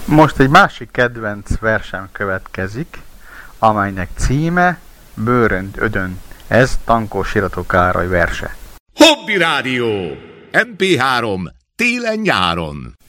Most egy másik kedvenc versem következik, amelynek címe Bőrönd ödön. Ez Tankó Sirató Károly verse. Hobby Rádió! MP3 télen-nyáron.